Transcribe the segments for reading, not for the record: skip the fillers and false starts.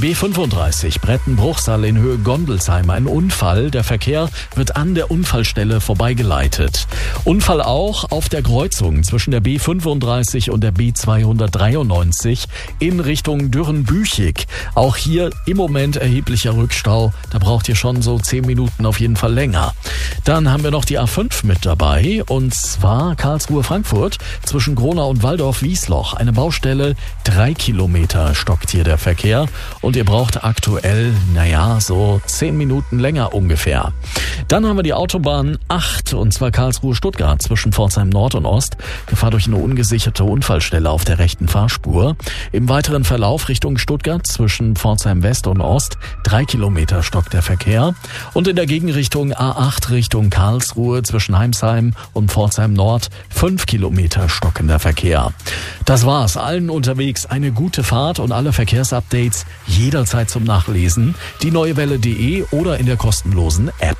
B35 Brettenbruchsal in Höhe Gondelsheim. Ein Unfall. Der Verkehr wird an der Unfallstelle vorbeigeleitet. Unfall auch auf der Kreuzung zwischen der B35 und der B293 in Richtung Dürrenbüchig. Auch hier im Moment erheblicher Rückstau. Da braucht ihr schon so 10 Minuten auf jeden Fall länger. Dann haben wir noch die A5 mit dabei, und zwar Karlsruhe-Frankfurt zwischen Gronau und Walldorf-Wiesloch. Eine Baustelle, 3 Kilometer stockt hier der Verkehr und ihr braucht aktuell, so 10 Minuten länger ungefähr. Dann haben wir die Autobahn 8, und zwar Karlsruhe-Stuttgart zwischen Pforzheim Nord und Ost. Gefahr durch eine ungesicherte Unfallstelle auf der rechten Fahrspur. Im weiteren Verlauf Richtung Stuttgart zwischen Pforzheim West und Ost 3 Kilometer stockt der Verkehr. Und in der Gegenrichtung A8 Richtung Karlsruhe zwischen Heimsheim und Pforzheim Nord 5 Kilometer stockender Verkehr. Das war's. Allen unterwegs eine gute Fahrt und alle Verkehrsupdates jederzeit zum Nachlesen. Die neuewelle.de oder in der kostenlosen App.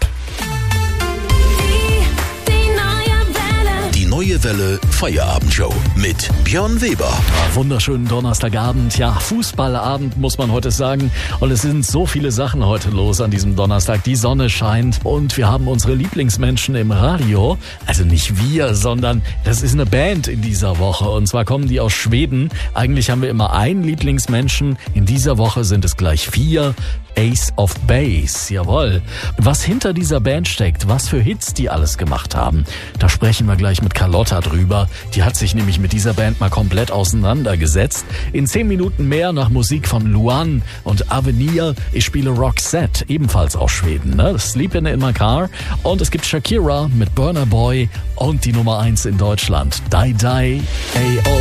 Die Neue Welle Feierabendshow mit Björn Weber. Wunderschönen Donnerstagabend. Ja, Fußballabend muss man heute sagen. Und es sind so viele Sachen heute los an diesem Donnerstag. Die Sonne scheint und wir haben unsere Lieblingsmenschen im Radio. Also nicht wir, sondern das ist eine Band in dieser Woche. Und zwar kommen die aus Schweden. Eigentlich haben wir immer einen Lieblingsmenschen. In dieser Woche sind es gleich 4. Ace of Base, jawohl. Was hinter dieser Band steckt, was für Hits die alles gemacht haben, da sprechen wir gleich mit Carlotta drüber. Die hat sich nämlich mit dieser Band mal komplett auseinandergesetzt. In 10 Minuten mehr nach Musik von Luan und Avenir. Ich spiele Roxette, ebenfalls aus Schweden, ne? Sleepin' in my car. Und es gibt Shakira mit Burna Boy und die Nummer 1 in Deutschland, Die Die, A.O.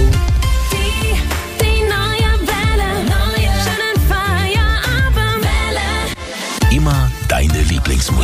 Immer deine Lieblingsmusik.